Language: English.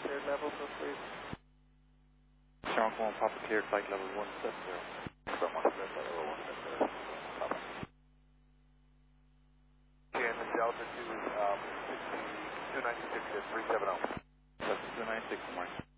cleared level, so please. Sean 1, Papa cleared flight level 170. From 1 cleared level 170. Papa. Okay, and the Delta to 296 at 370. That's 296, Mike.